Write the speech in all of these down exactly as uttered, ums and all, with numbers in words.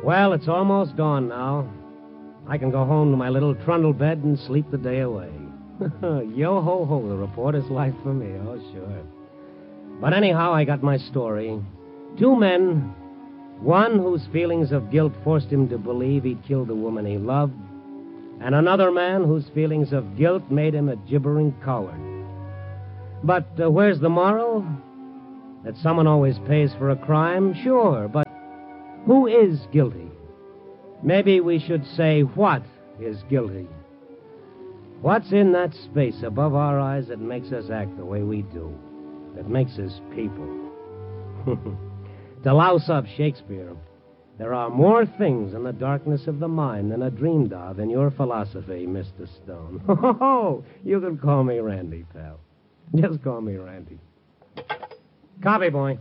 Well, it's almost dawn now. I can go home to my little trundle bed and sleep the day away. Yo-ho-ho, the reporter's life for me, oh, sure. But anyhow, I got my story. Two men, one whose feelings of guilt forced him to believe he'd killed the woman he loved, and another man whose feelings of guilt made him a gibbering coward. But uh, where's the moral? That someone always pays for a crime? Sure, but who is guilty? Maybe we should say, what is guilty? What's in that space above our eyes that makes us act the way we do? That makes us people? To louse up Shakespeare, there are more things in the darkness of the mind than are dreamed of in your philosophy, Mister Stone. Oh, you can call me Randy, pal. Just call me Randy. Copy, boy.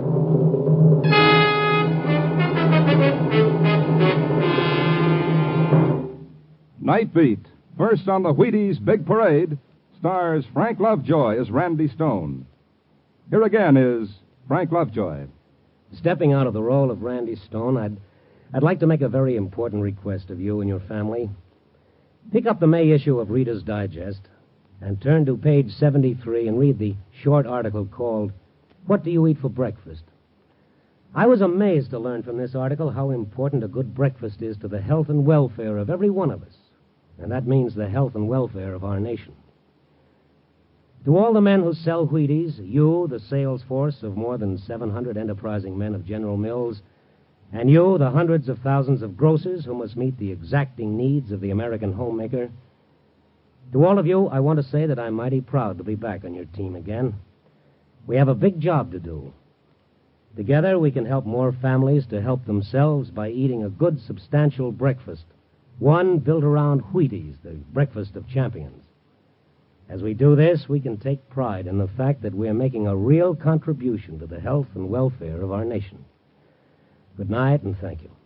Night Beat, first on the Wheaties Big Parade, stars Frank Lovejoy as Randy Stone. Here again is Frank Lovejoy. Stepping out of the role of Randy Stone, I'd, I'd like to make a very important request of you and your family. Pick up the May issue of Reader's Digest and turn to page seventy-three and read the short article called, What Do You Eat for Breakfast? I was amazed to learn from this article how important a good breakfast is to the health and welfare of every one of us. And that means the health and welfare of our nation. To all the men who sell Wheaties, you, the sales force of more than seven hundred enterprising men of General Mills, and you, the hundreds of thousands of grocers who must meet the exacting needs of the American homemaker, to all of you, I want to say that I'm mighty proud to be back on your team again. We have a big job to do. Together, we can help more families to help themselves by eating a good, substantial breakfast, one built around Wheaties, the breakfast of champions. As we do this, we can take pride in the fact that we're making a real contribution to the health and welfare of our nation. Good night, and thank you.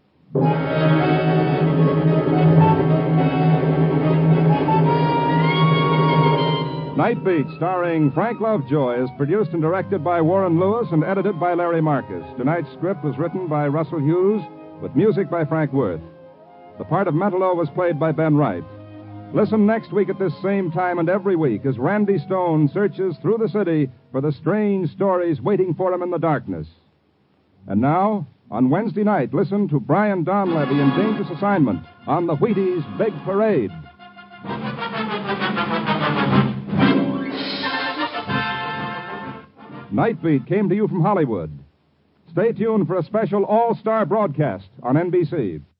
Night Beat, starring Frank Lovejoy, is produced and directed by Warren Lewis and edited by Larry Marcus. Tonight's script was written by Russell Hughes, with music by Frank Worth. The part of Mentalo was played by Ben Wright. Listen next week at this same time and every week as Randy Stone searches through the city for the strange stories waiting for him in the darkness. And now, on Wednesday night, listen to Brian Donlevy in Dangerous Assignment on the Wheaties Big Parade. Night Beat came to you from Hollywood. Stay tuned for a special all-star broadcast on N B C.